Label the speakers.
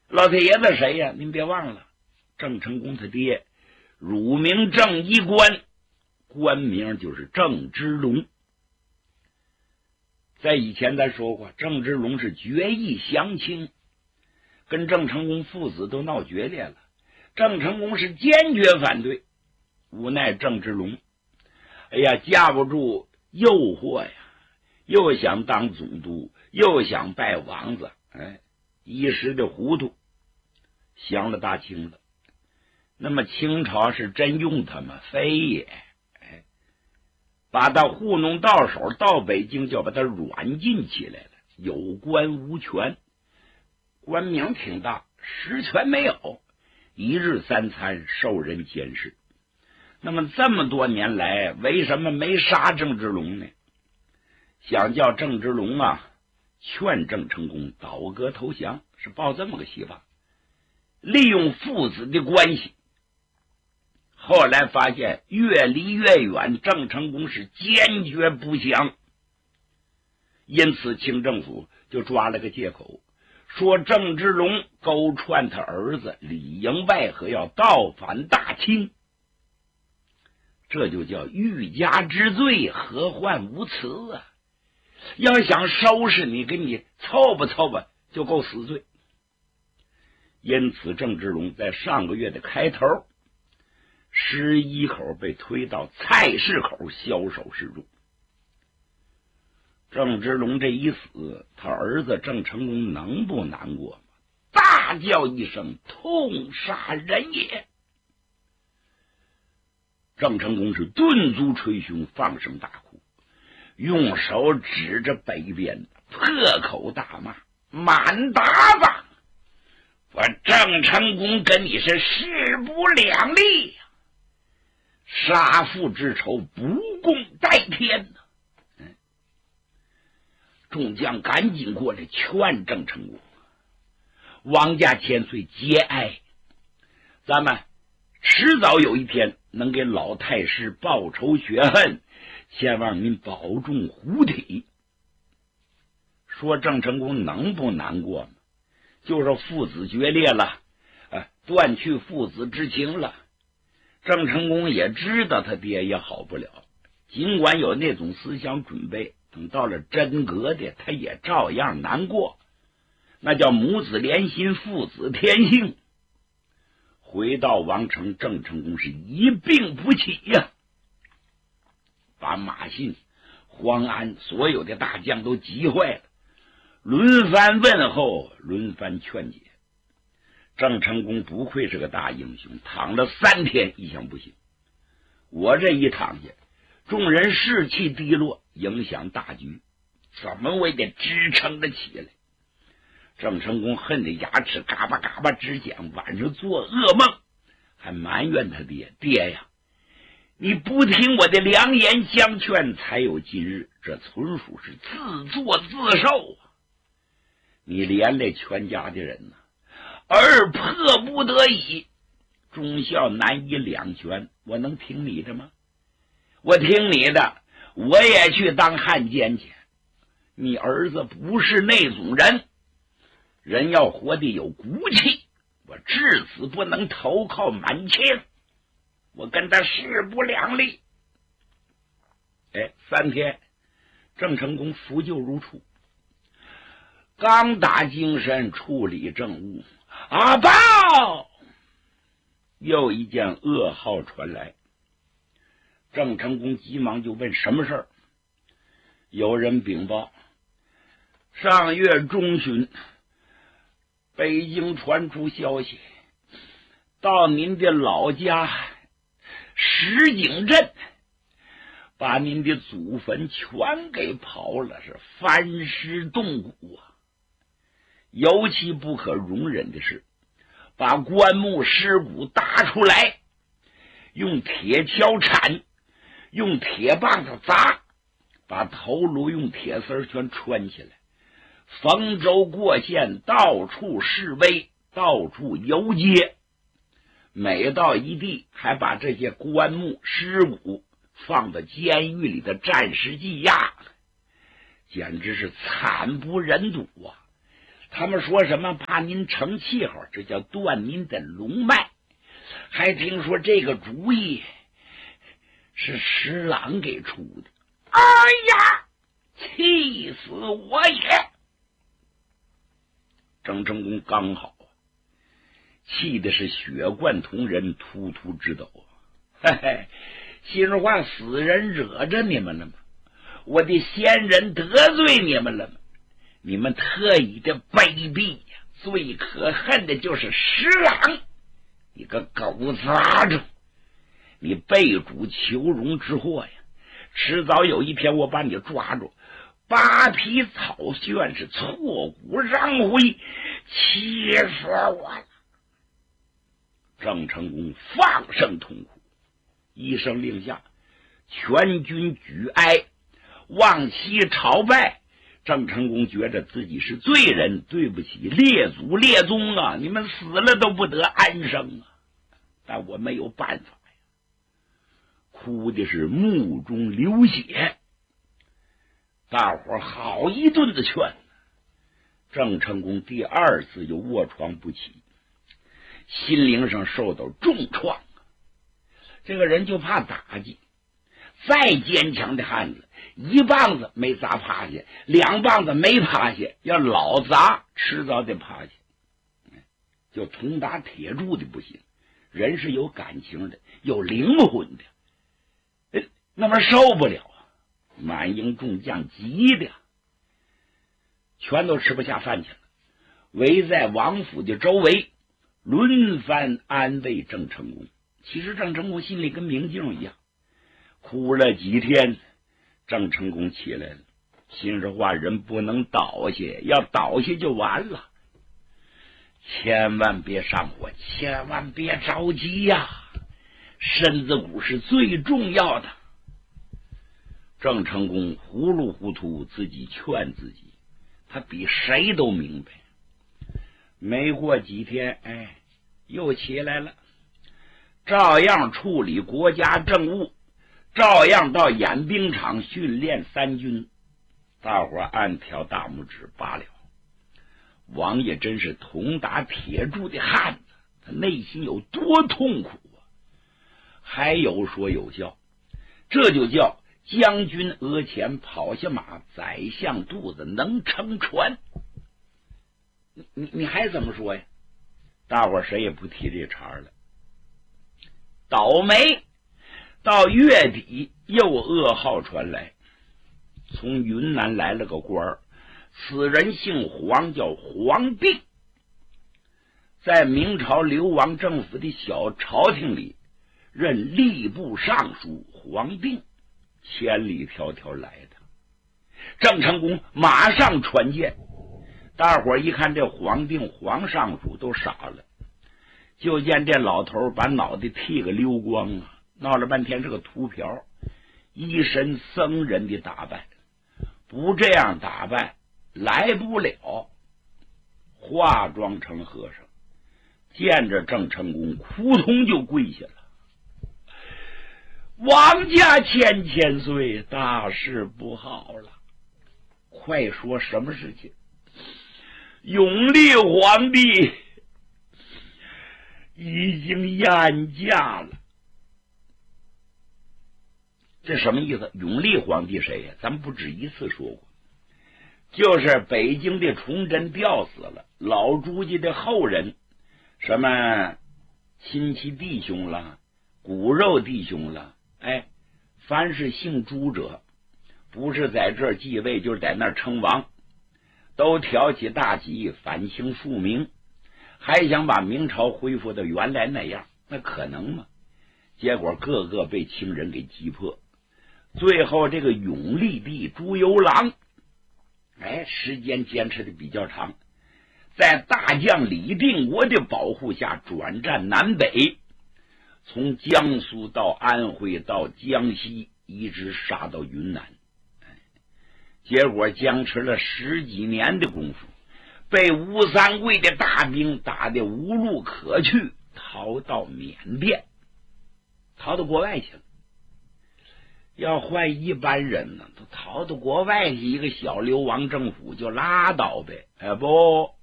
Speaker 1: 老太爷子谁呀？您别忘了，郑成功他爹乳名郑一官，官名就是郑芝龙。在以前咱说过，郑芝龙是决意降清，跟郑成功父子都闹决裂了。郑成功是坚决反对，无奈郑芝龙架不住诱惑呀，又想当总督，又想拜王子，一时的糊涂，降了大清了。那么清朝是真用他吗？非也，把他糊弄到手，到北京就把他软禁起来了，有官无权，官名挺大，实权没有，一日三餐受人监视。那么这么多年来，为什么没杀郑芝龙呢？想叫郑芝龙劝郑成功倒戈投降，是抱这么个希望，利用父子的关系。后来发现越离越远，郑成功是坚决不降，因此清政府就抓了个借口，说郑芝龙勾串他儿子里应外合，要倒反大清，这就叫欲加之罪，何患无辞啊！要想收拾你，给你凑吧凑吧，就够死罪。因此郑芝龙在上个月的开头11口被推到菜市口枭首示众。郑芝龙这一死，他儿子郑成功能不难过吗？大叫一声，痛杀人也！郑成功是顿足捶胸，放声大哭，用手指着北边，破口大骂：满打吧！我郑成功跟你是势不两立呀！杀父之仇，不共戴天呐！众将赶紧过来劝郑成功，王家千岁节哀，咱们迟早有一天能给老太师报仇雪恨，千万您保重虎体。说郑成功能不难过吗？就是父子决裂了，断去父子之情了。郑成功也知道他爹也好不了，尽管有那种思想准备，等到了真格的，他也照样难过。那叫母子连心，父子天性。回到王城，郑成功是一病不起呀，把马信、黄安所有的大将都急坏了，轮番问候，轮番劝解。郑成功不愧是个大英雄，躺了3天一想不行，我这一躺下，众人士气低落，影响大局，怎么我也得支撑得起来。郑成功恨得牙齿嘎巴嘎巴直响，晚上做噩梦，还埋怨他爹：爹呀，你不听我的良言相劝，才有今日，这纯属是自作自受啊！你连累全家的人呢，而迫不得已，忠孝难以两全，我能听你的吗？我听你的，我也去当汉奸去。你儿子不是那种人，人要活得有骨气，我至死不能投靠满清，我跟他势不两立。3天，郑成功扶柩如初，刚打精神处理政务，报！又一件噩耗传来。郑成功急忙就问什么事儿。有人禀报，上月中旬，北京传出消息，到您的老家石井镇，把您的祖坟全给刨了，是翻尸动骨啊！尤其不可容忍的是，把棺木尸骨搭出来，用铁锹铲，用铁棒子砸，把头颅用铁丝全穿起来，逢州过县，到处示威，到处游街，每到一地还把这些棺木尸骨放到监狱里的暂时羁押，简直是惨不忍睹啊！ 他们说什么怕您成气候，这叫断您的龙脉。还听说这个主意是石朗给出的。哎呀，气死我也！郑成功刚好气的是血贯瞳仁，突突直抖。嘿嘿，心里话，死人惹着你们了吗？我的先人得罪你们了吗？你们特意的卑鄙呀！最可恨的就是石朗，你个狗杂种！你背主求荣之祸呀！迟早有一天我把你抓住，扒皮草旋，是挫骨扬灰，气死我了！郑成功放声痛哭，一声令下，全军举哀，望其朝拜。郑成功觉得自己是罪人，对不起列祖列宗啊，你们死了都不得安生啊！但我没有办法呀，哭的是目中流血。大伙好一顿子劝，郑成功第二次就卧床不起，心灵上受到重创。这个人就怕打击，再坚强的汉子，一棒子没砸趴下，两棒子没趴下，要老砸，迟早得趴下。就铜打铁柱的不行，人是有感情的，有灵魂的，那么受不了啊！满营众将急的全都吃不下饭去了，围在王府的周围，轮番安慰郑成功。其实郑成功心里跟明镜一样，哭了几天，郑成功起来了。心里话，人不能倒下，要倒下就完了。千万别上火，千万别着急呀，身子骨是最重要的。郑成功糊里糊涂自己劝自己，他比谁都明白。没过几天，又起来了，照样处理国家政务，照样到演兵场训练三军。大伙暗挑大拇指罢了。王爷真是铜打铁柱的汉子，他内心有多痛苦啊！还有说有笑，这就叫将军额前跑下马，宰相肚子能撑船。你还怎么说呀？大伙谁也不提这茬了。倒霉，到月底又噩耗传来，从云南来了个官儿，此人姓黄，叫黄定，在明朝流亡政府的小朝廷里任吏部尚书。黄定千里迢迢来的，郑成功马上传见。大伙一看这黄定黄尚书都傻了，就见这老头把脑袋剃个溜光啊，闹了半天是个秃瓢，一身僧人的打扮，不这样打扮来不了。化妆成和尚，见着郑成功扑通就跪下了。王家千千岁，大事不好了，快说什么事情？永历皇帝已经晏驾了。这什么意思？永历皇帝谁呀？咱们不止一次说过，就是北京的崇祯吊死了，老朱家的后人，什么亲戚弟兄了，骨肉弟兄了，凡是姓朱者，不是在这儿继位，就是在那儿称王，都挑起大旗，反清复明，还想把明朝恢复到原来那样，那可能吗？结果个个被清人给击破。最后这个永历帝朱由榔，时间坚持的比较长，在大将李定国的保护下转战南北，从江苏到安徽到江西，一直杀到云南。结果僵持了10几年的功夫，被吴三桂的大兵打得无路可去，逃到缅甸，逃到国外去了。要换一般人呢，都逃到国外去，一个小流亡政府就拉倒呗。不，